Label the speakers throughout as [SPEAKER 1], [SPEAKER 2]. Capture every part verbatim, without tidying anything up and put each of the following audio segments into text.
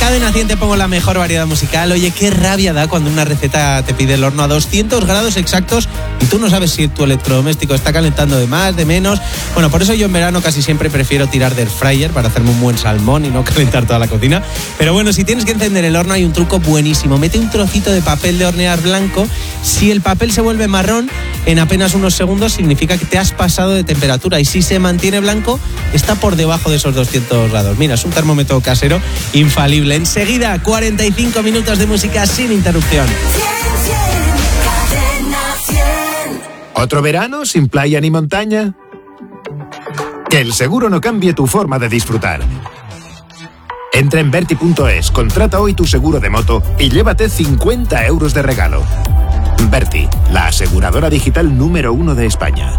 [SPEAKER 1] Cadena cien te pongo la mejor variedad musical. Oye, qué rabia da cuando una receta te pide el horno a doscientos grados exactos y tú no sabes si tu electrodoméstico está calentando de más, de menos. Bueno, por eso yo en verano casi siempre prefiero tirar del fryer para hacerme un buen salmón y no calentar toda la cocina. Pero bueno, si tienes que encender el horno hay un truco buenísimo. Mete un trocito de papel de hornear blanco. Si el papel se vuelve marrón en apenas unos segundos significa que te has pasado de temperatura, y si se mantiene blanco está por debajo de esos doscientos grados. Mira, es un termómetro casero infalible. Enseguida, cuarenta y cinco minutos de música sin interrupción.
[SPEAKER 2] ¿Otro verano sin playa ni montaña? Que el seguro no cambie tu forma de disfrutar. Entra en Verti punto es, contrata hoy tu seguro de moto y llévate cincuenta euros de regalo. Verti, la aseguradora digital número uno de España.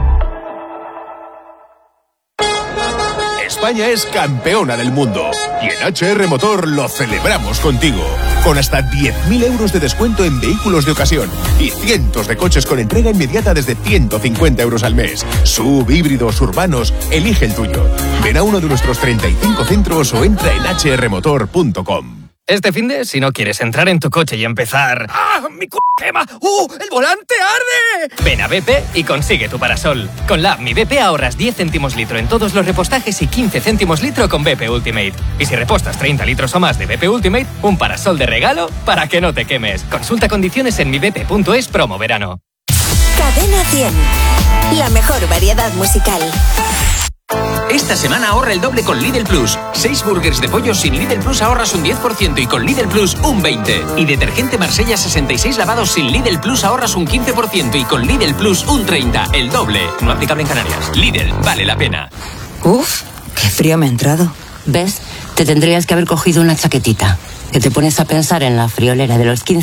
[SPEAKER 3] España es campeona del mundo y en H R Motor lo celebramos contigo. Con hasta diez mil euros de descuento en vehículos de ocasión y cientos de coches con entrega inmediata desde ciento cincuenta euros al mes. Sub, híbridos, urbanos, elige el tuyo. Ven a uno de nuestros treinta y cinco centros o entra en h r motor punto com.
[SPEAKER 4] Este finde, si no quieres entrar en tu coche y empezar... ¡Ah, mi c*** quema! ¡Uh, el volante arde! Ven a B P y consigue tu parasol. Con la app Mi B P ahorras diez céntimos litro en todos los repostajes y quince céntimos litro con B P Ultimate. Y si repostas treinta litros o más de B P Ultimate, un parasol de regalo para que no te quemes. Consulta condiciones en mi b p punto es promo verano.
[SPEAKER 5] Cadena cien. La mejor variedad musical.
[SPEAKER 6] Esta semana ahorra el doble con Lidl Plus. seis burgers de pollo sin Lidl Plus ahorras un diez por ciento y con Lidl Plus un veinte por ciento. Y detergente Marsella sesenta y seis lavados sin Lidl Plus ahorras un quince por ciento y con Lidl Plus un treinta por ciento. El doble. No aplicable en Canarias. Lidl, vale la pena.
[SPEAKER 7] Uf, qué frío me ha entrado. ¿Ves? Te tendrías que haber cogido una chaquetita. Que te pones a pensar en la friolera de los quince